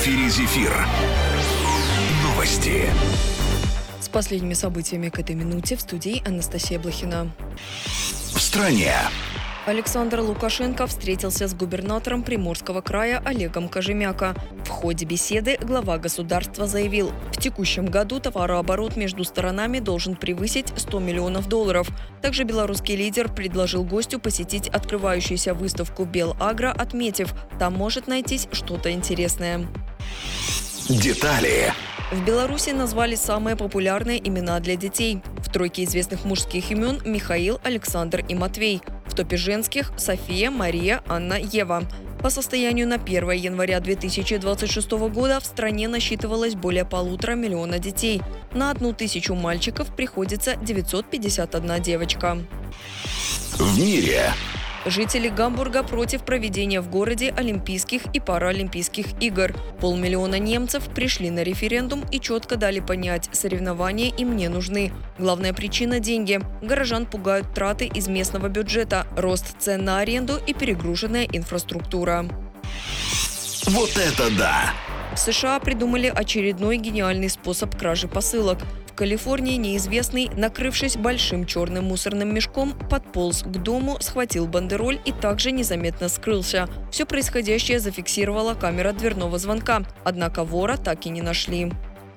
эфире «Зефир». Новости. С последними событиями к этой минуте в студии Анастасия Блохина. В стране. Александр Лукашенко встретился с губернатором Приморского края Олегом Кожемяко. В ходе беседы глава государства заявил, в текущем году товарооборот между сторонами должен превысить $100 миллионов. Также белорусский лидер предложил гостю посетить открывающуюся выставку «Белагро», отметив, там может найтись что-то интересное. Детали. В Беларуси назвали самые популярные имена для детей. В тройке известных мужских имен – Михаил, Александр и Матвей. В топе женских – София, Мария, Анна, Ева. По состоянию на 1 января 2026 года в стране насчитывалось более 1,5 миллиона детей. На 1000 мальчиков приходится 951 девочка. В мире. Жители Гамбурга против проведения в городе Олимпийских и Паралимпийских игр. 500 000 немцев пришли на референдум и четко дали понять, соревнования им не нужны. Главная причина – деньги. Горожан пугают траты из местного бюджета, рост цен на аренду и перегруженная инфраструктура. Вот это да! В США придумали очередной гениальный способ кражи посылок. В Калифорнии неизвестный, накрывшись большим черным мусорным мешком, подполз к дому, схватил бандероль и также незаметно скрылся. Все происходящее зафиксировала камера дверного звонка, однако вора так и не нашли.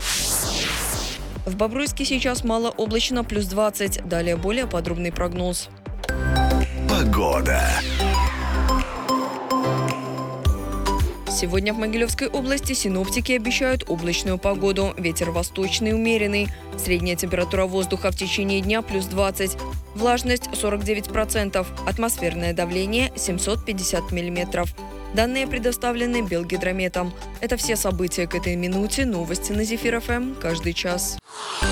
В Бобруйске сейчас малооблачно, плюс 20. Далее более подробный прогноз. Погода. Сегодня в Могилевской области синоптики обещают облачную погоду. Ветер восточный умеренный. Средняя температура воздуха в течение дня плюс 20. Влажность 49%. Атмосферное давление 750 миллиметров. Данные предоставлены Белгидрометом. Это все события к этой минуте. Новости на Зефир ФМ каждый час.